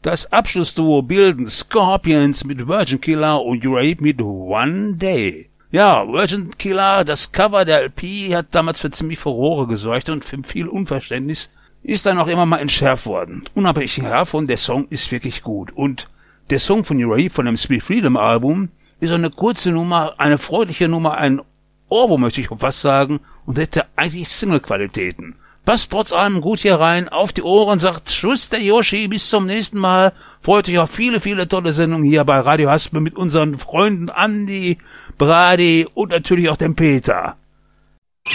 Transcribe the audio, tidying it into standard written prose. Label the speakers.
Speaker 1: Das Abschlussduo bilden Scorpions mit Virgin Killer und Uriah mit One Day. Ja, Virgin Killer, das Cover der LP hat damals für ziemlich Furore gesorgt und für viel Unverständnis ist dann auch immer mal entschärft worden. Unabhängig davon, der Song ist wirklich gut. Und der Song von Uriah von dem Sweet Freedom Album ist so eine kurze Nummer, eine freundliche Nummer, ein Ohrwurm möchte ich fast sagen, und hätte eigentlich Single-Qualitäten. Passt trotz allem gut hier rein, auf die Ohren, sagt Tschüss der Yoshi, bis zum nächsten Mal. Freut euch auf viele, viele tolle Sendungen hier bei Radio Haspe mit unseren Freunden Andi, Brady und natürlich auch dem Peter.